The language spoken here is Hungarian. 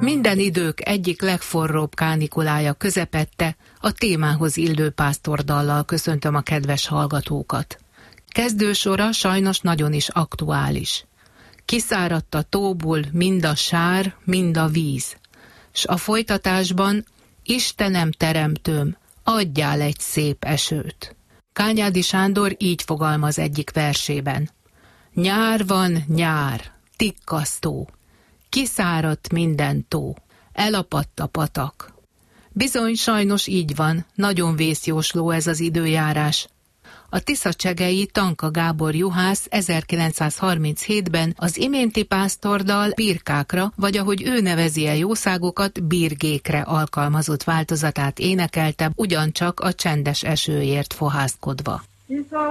Minden idők egyik legforróbb kánikulája közepette a témához illő pásztordallal köszöntöm a kedves hallgatókat. Kezdősora sajnos nagyon is aktuális. Kiszáradt a tóból mind a sár, mind a víz, s a folytatásban Istenem teremtőm, adjál egy szép esőt. Kányádi Sándor így fogalmaz egyik versében. Nyár van, nyár, tikkasztó, kiszáradt minden tó, elapadt a patak. Bizony, sajnos így van, nagyon vészjósló ez az időjárás. A tiszacsegei Tanka Gábor juhász 1937-ben az iménti pásztordal birkákra, vagy ahogy ő nevezi a jószágokat, birgékre alkalmazott változatát énekelte, ugyancsak a csendes esőért fohászkodva.